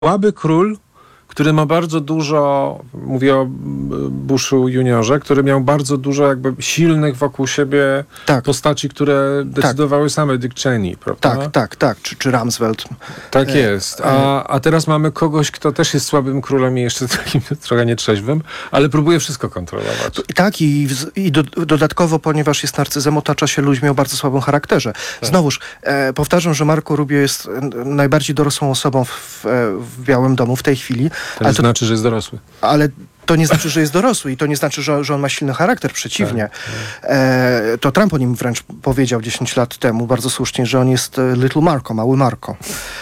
słaby król, który ma bardzo dużo, mówię o Bushu juniorze, który miał bardzo dużo jakby silnych wokół siebie postaci, które decydowały same, Dick Cheney, prawda? Tak. Czy Rumsfeld. Tak jest. A teraz mamy kogoś, kto też jest słabym królem i jeszcze takim trochę nietrzeźwym, ale próbuje wszystko kontrolować. Tak i dodatkowo, ponieważ jest narcyzem, otacza się ludźmi o bardzo słabym charakterze. Tak. Znowuż, powtarzam, że Marco Rubio jest najbardziej dorosłą osobą w Białym Domu w tej chwili. To nie znaczy, że jest dorosły. Ale to nie znaczy, że jest dorosły i to nie znaczy, że on ma silny charakter. Przeciwnie. Tak. To Trump o nim wręcz powiedział 10 lat temu bardzo słusznie, że on jest Little Marco, mały Marco.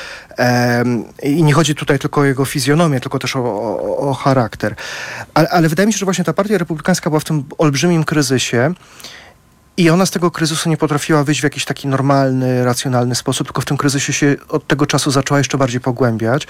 I nie chodzi tutaj tylko o jego fizjonomię, tylko też o charakter. Ale wydaje mi się, że właśnie ta partia republikańska była w tym olbrzymim kryzysie i ona z tego kryzysu nie potrafiła wyjść w jakiś taki normalny, racjonalny sposób, tylko w tym kryzysie się od tego czasu zaczęła jeszcze bardziej pogłębiać.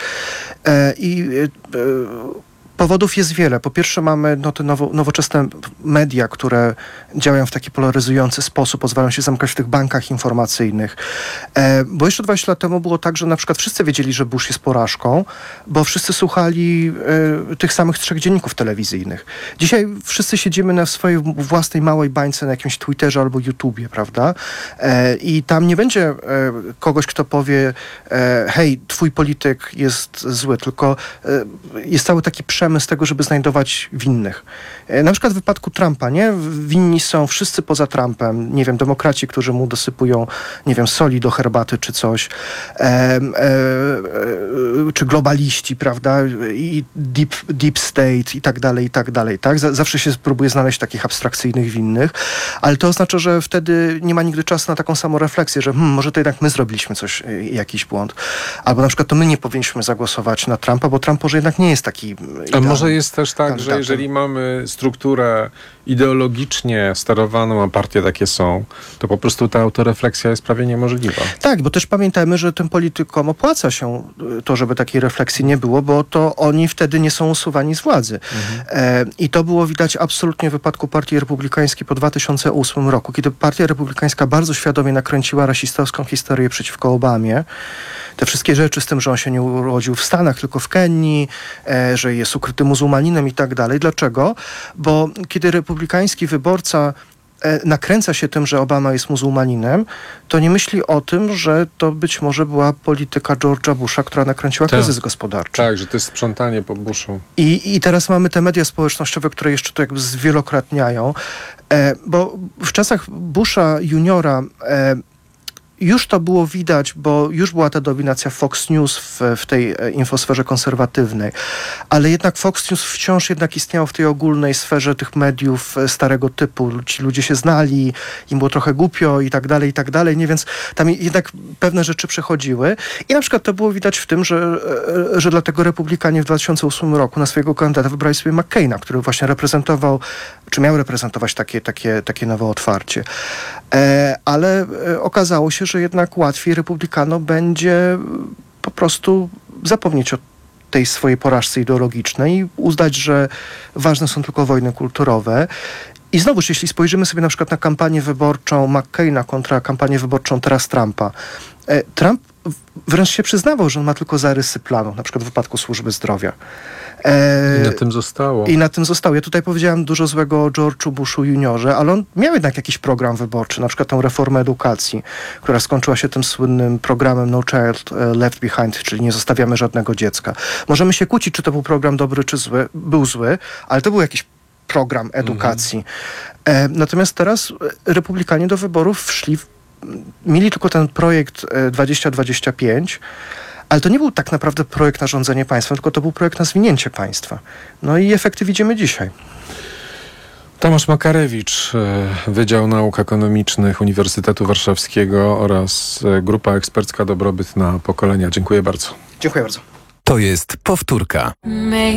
Powodów jest wiele. Po pierwsze mamy te nowoczesne media, które działają w taki polaryzujący sposób, pozwalają się zamykać w tych bankach informacyjnych. Bo jeszcze 20 lat temu było tak, że na przykład wszyscy wiedzieli, że Bush jest porażką, bo wszyscy słuchali tych samych 3 dzienników telewizyjnych. Dzisiaj wszyscy siedzimy na swojej własnej małej bańce na jakimś Twitterze albo YouTubie, prawda? I tam nie będzie kogoś, kto powie hej, twój polityk jest zły, tylko jest cały taki przemysł z tego, żeby znajdować winnych. Na przykład w wypadku Trumpa, nie? Winni są wszyscy poza Trumpem. Nie wiem, demokraci, którzy mu dosypują, nie wiem, soli do herbaty czy coś. Czy globaliści, prawda? I deep state i tak dalej, tak? Zawsze się próbuje znaleźć takich abstrakcyjnych winnych, ale to oznacza, że wtedy nie ma nigdy czasu na taką samorefleksję, że może to jednak my zrobiliśmy coś, jakiś błąd. Albo na przykład to my nie powinniśmy zagłosować na Trumpa, bo Trump może jednak nie jest taki A może jest też tak, że jeżeli mamy strukturę ideologicznie sterowaną, a partie takie są, to po prostu ta autorefleksja jest prawie niemożliwa. Tak, bo też pamiętajmy, że tym politykom opłaca się to, żeby takiej refleksji nie było, bo to oni wtedy nie są usuwani z władzy. I to było widać absolutnie w wypadku Partii Republikańskiej po 2008 roku, kiedy Partia Republikańska bardzo świadomie nakręciła rasistowską historię przeciwko Obamie. Te wszystkie rzeczy z tym, że on się nie urodził w Stanach, tylko w Kenii, że jest ukrytym muzułmaninem i tak dalej. Dlaczego? Bo kiedy republikański wyborca nakręca się tym, że Obama jest muzułmaninem, to nie myśli o tym, że to być może była polityka George'a Busha, która nakręciła kryzys gospodarczy. Tak, że to jest sprzątanie po Bushu. I teraz mamy te media społecznościowe, które jeszcze to jakby zwielokrotniają, bo w czasach Busha juniora już to było widać, bo już była ta dominacja Fox News w tej infosferze konserwatywnej, ale jednak Fox News wciąż jednak istniał w tej ogólnej sferze tych mediów starego typu. Ci ludzie się znali, im było trochę głupio i tak dalej, nie? Więc tam jednak pewne rzeczy przechodziły. I na przykład to było widać w tym, że dlatego republikanie w 2008 roku na swojego kandydata wybrali sobie McCaina, który właśnie reprezentował, czy miał reprezentować takie nowe otwarcie. Ale okazało się, że jednak łatwiej republikanom będzie po prostu zapomnieć o tej swojej porażce ideologicznej i uznać, że ważne są tylko wojny kulturowe. I znowuż, jeśli spojrzymy sobie na przykład na kampanię wyborczą McCaina kontra kampanię wyborczą teraz Trumpa, Trump wręcz się przyznawał, że on ma tylko zarysy planu, na przykład w wypadku służby zdrowia. I na tym zostało. Ja tutaj powiedziałem dużo złego o George'u Bushu juniorze, ale on miał jednak jakiś program wyborczy, na przykład tę reformę edukacji, która skończyła się tym słynnym programem No Child Left Behind, czyli nie zostawiamy żadnego dziecka. Możemy się kłócić, czy to był program dobry, czy zły. Był zły, ale to był jakiś program edukacji. Natomiast teraz republikanie do wyborów mieli tylko ten projekt 2025, ale to nie był tak naprawdę projekt na rządzenie państwem, tylko to był projekt na zwinięcie państwa. No i efekty widzimy dzisiaj. Tomasz Makarewicz, Wydział Nauk Ekonomicznych Uniwersytetu Warszawskiego oraz Grupa Ekspercka Dobrobyt na Pokolenia. Dziękuję bardzo. Dziękuję bardzo. To jest powtórka.